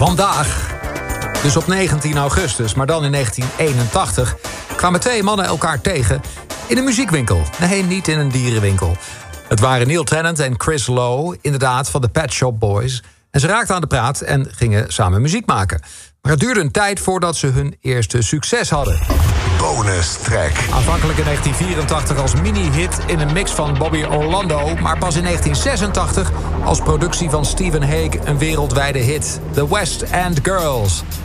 Vandaag, dus op 19 augustus, maar dan in 1981... kwamen twee mannen elkaar tegen in een muziekwinkel. Nee, niet in een dierenwinkel. Het waren Neil Tennant en Chris Lowe, inderdaad van de Pet Shop Boys. En ze raakten aan de praat en gingen samen muziek maken. Maar het duurde een tijd voordat ze hun eerste succes hadden. Bonus track. Aanvankelijk in 1984 als mini-hit in een mix van Bobby Orlando... maar pas in 1986 als productie van Stephen Hague een wereldwijde hit. The West End Girls.